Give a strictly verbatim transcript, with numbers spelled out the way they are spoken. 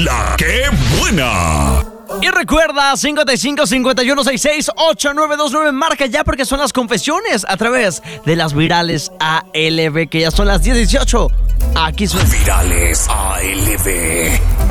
La que buena. Y recuerda, cincuenta y cinco, cincuenta y uno, sesenta y seis, ochenta y nueve veintinueve, marca ya porque son las confesiones a través de las virales A L B, que ya son las diez dieciocho. Aquí son Virales A L B.